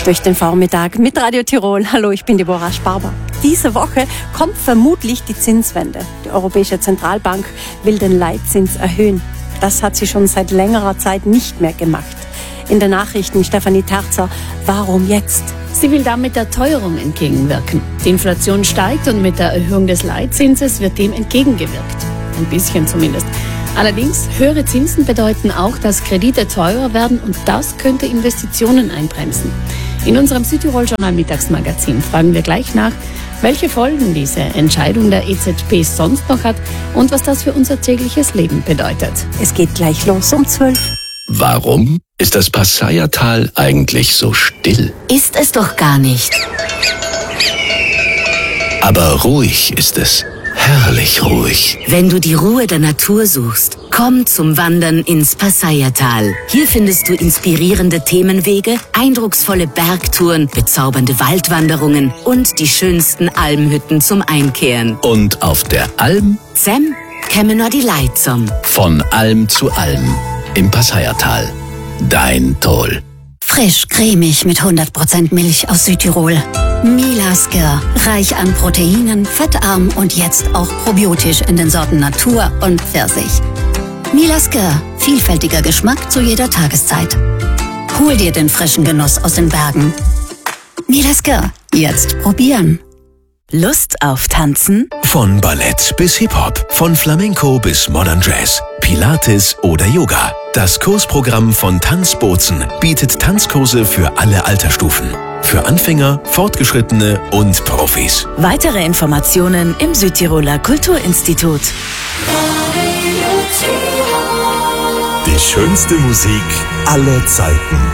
durch den Vormittag mit Radio Tirol. Hallo, ich bin Deborah Sparber. Diese Woche kommt vermutlich die Zinswende. Die Europäische Zentralbank will den Leitzins erhöhen. Das hat sie schon seit längerer Zeit nicht mehr gemacht. In den Nachrichten Stefanie Terzer, warum jetzt? Sie will damit der Teuerung entgegenwirken. Die Inflation steigt und mit der Erhöhung des Leitzinses wird dem entgegengewirkt. Ein bisschen zumindest. Allerdings, höhere Zinsen bedeuten auch, dass Kredite teurer werden und das könnte Investitionen einbremsen. In unserem Südtirol-Journal Mittagsmagazin fragen wir gleich nach, welche Folgen diese Entscheidung der EZB sonst noch hat und was das für unser tägliches Leben bedeutet. Es geht gleich los um 12. Warum ist das Passayertal eigentlich so still? Ist es doch gar nicht. Aber ruhig ist es. Herrlich ruhig. Wenn du die Ruhe der Natur suchst, komm zum Wandern ins Passayertal. Hier findest du inspirierende Themenwege, eindrucksvolle Bergtouren, bezaubernde Waldwanderungen und die schönsten Almhütten zum Einkehren. Und auf der Alm? Zem käme nur die Leitzom. Von Alm zu Alm im Passayertal. Dein Tol. Frisch, cremig mit 100% Milch aus Südtirol. Milasker, reich an Proteinen, fettarm und jetzt auch probiotisch in den Sorten Natur und Pfirsich. Milasker, vielfältiger Geschmack zu jeder Tageszeit. Hol dir den frischen Genuss aus den Bergen. Milasker, jetzt probieren. Lust auf Tanzen? Von Ballett bis Hip-Hop, von Flamenco bis Modern Jazz, Pilates oder Yoga. Das Kursprogramm von Tanzbozen bietet Tanzkurse für alle Altersstufen. Für Anfänger, Fortgeschrittene und Profis. Weitere Informationen im Südtiroler Kulturinstitut. Die schönste Musik aller Zeiten.